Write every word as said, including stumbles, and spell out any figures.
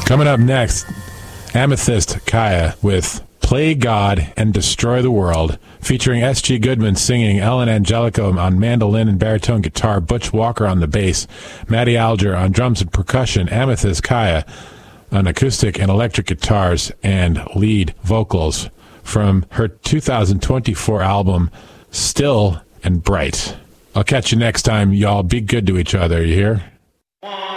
Coming up next, Amethyst Kaya with Play God and Destroy the World, featuring S G Goodman singing, Ellen Angelico on mandolin and baritone guitar, Butch Walker on the bass, Matty Alger on drums and percussion, Amethyst Kaya on acoustic and electric guitars and lead vocals from her two thousand twenty-four album, Still and Bright. I'll catch you next time, y'all. Be good to each other, you hear?